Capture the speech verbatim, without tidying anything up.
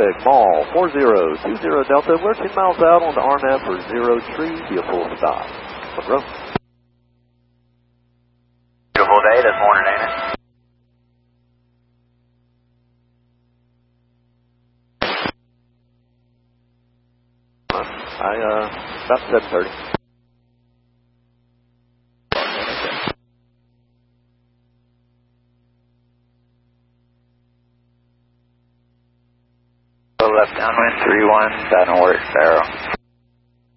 traffic, mall, four zero two zero Delta. We're two miles out on the R M A P for zero tree, be a full stop. Monroe. Beautiful day this morning, ain't it? I, uh, about seven thirty. Left downwind three one, down north, Sparrow.